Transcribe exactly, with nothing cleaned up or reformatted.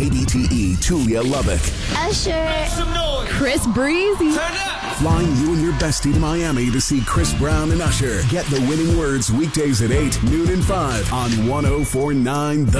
K B T E Tulia Lubbock. Usher. Chris Breezy. Flying you and your bestie to Miami to see Chris Brown and Usher. Get the winning words weekdays at eight, noon and five on one oh four point nine The